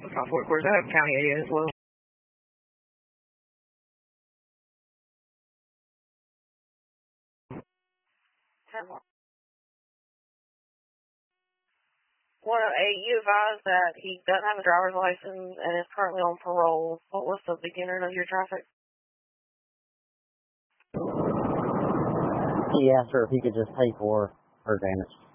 Where's that county at as well? Well, you advised that he doesn't have a driver's license and is currently on parole. What was the beginning of your traffic? He asked her if he could just pay for her damage.